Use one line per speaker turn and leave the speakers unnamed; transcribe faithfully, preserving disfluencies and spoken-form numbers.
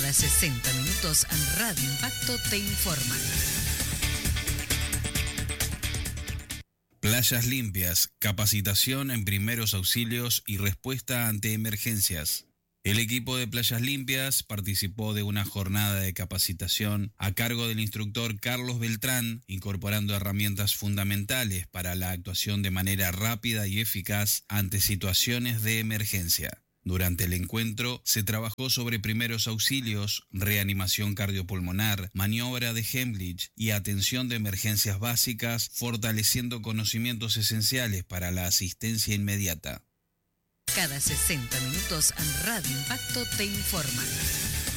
Cada sesenta minutos Radio Impacto te informa.
Playas limpias, capacitación en primeros auxilios y respuesta ante emergencias. El equipo de Playas Limpias participó de una jornada de capacitación a cargo del instructor Carlos Beltrán, incorporando herramientas fundamentales para la actuación de manera rápida y eficaz ante situaciones de emergencia. Durante el encuentro se trabajó sobre primeros auxilios, reanimación cardiopulmonar, maniobra de Heimlich y atención de emergencias básicas, fortaleciendo conocimientos esenciales para la asistencia inmediata.
Cada sesenta minutos Radio Impacto te informa.